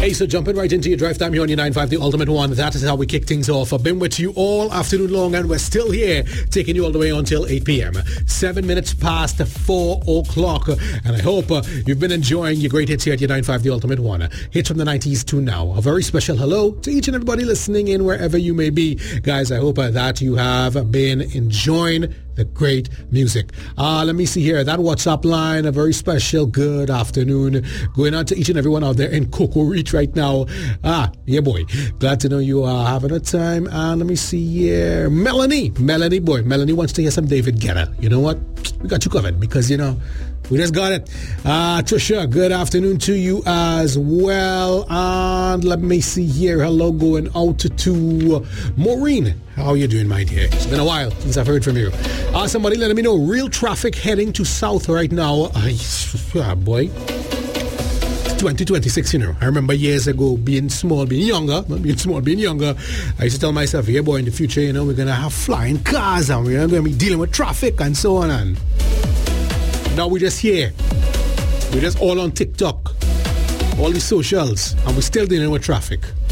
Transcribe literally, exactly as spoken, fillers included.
Hey, so jumping right into your drive time here on your nine five, the Ultimate One. That is how we kick things off. I've been with you all afternoon long, and we're still here, taking you all the way until eight p.m. Seven minutes past four o'clock. And I hope uh, you've been enjoying your great hits here at your nine five, the Ultimate One. Hits from the nineties to now. A very special hello to each and everybody listening in wherever you may be. Guys, I hope uh, that you have been enjoying the great music. Uh, let me see here. That WhatsApp line, a very special good afternoon going on to each and everyone out there in Cocoa Reach right now. Ah, yeah, boy. Glad to know you are having a time. And let me see here. Melanie. Melanie, boy. Melanie wants to hear some David Guetta. You know what? We got you covered because, you know, we just got it. Uh, Trisha, good afternoon to you as well. And let me see here. Hello going out to Maureen. How are you doing, my dear? It's been a while since I've heard from you. Uh, somebody letting me know. Real traffic heading to south right now. Uh, boy. twenty twenty-six, you know. I remember years ago being small, being younger, being small, being younger. I used to tell myself, yeah, boy, in the future, you know, we're going to have flying cars and we're going to be dealing with traffic and so on. And now we're just here. We're just all on TikTok, all the socials, and we're still dealing with traffic.